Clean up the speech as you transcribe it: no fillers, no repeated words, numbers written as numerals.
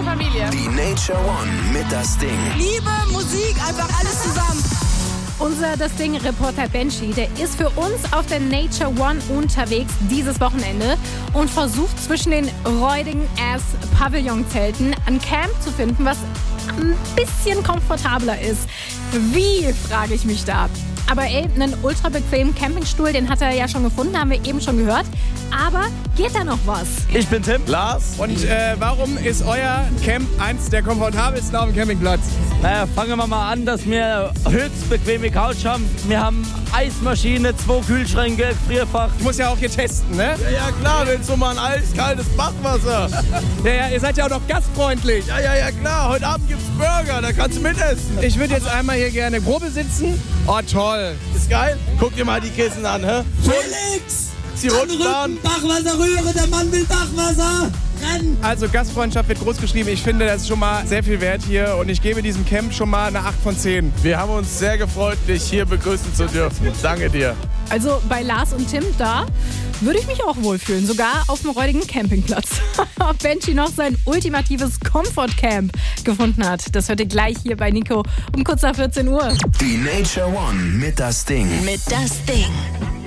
Familie. Die Nature One mit das Ding. Liebe, Musik, einfach alles zusammen. Unser Das Ding-Reporter Benji, der ist für uns auf der Nature One unterwegs dieses Wochenende und versucht zwischen den räudigen Pavillonzelten ein Camp zu finden, was ein bisschen komfortabler ist. Wie, frage ich mich da. Aber einen ultra bequemen Campingstuhl, den hat er ja schon gefunden, haben wir eben schon gehört. Aber geht da noch was? Ich bin Tim. Lars. Und warum ist euer Camp eins der komfortabelsten auf dem Campingplatz? Naja, fangen wir mal an, dass wir höchst bequeme Couch haben. Wir haben Eismaschine, 2 Kühlschränke, Gefrierfach. Ich muss ja auch hier testen, ne? Ja klar, willst du mal ein eiskaltes Bachwasser? Ja, ihr seid ja auch noch gastfreundlich. Ja klar, heute Abend gibt's Burger, da kannst du mitessen. Ich würde jetzt einmal hier gerne Probe sitzen. Oh, toll. Ist geil? Guck dir mal die Kissen an, hä? Felix! Sie runterladen. Bachwasser rühren, der Mann will Bachwasser! Renn! Also Gastfreundschaft wird groß geschrieben. Ich finde, das ist schon mal sehr viel wert hier. Und ich gebe diesem Camp schon mal eine 8 von 10. Wir haben uns sehr gefreut, dich hier begrüßen zu dürfen. Danke dir. Also bei Lars und Tim, da würde ich mich auch wohlfühlen. Sogar auf dem räudigen Campingplatz. Ob Benji noch sein ultimatives Comfort-Camp gefunden hat, das hört ihr gleich hier bei Nico um kurz nach 14 Uhr. Die Nature One mit das Ding. Mit das Ding.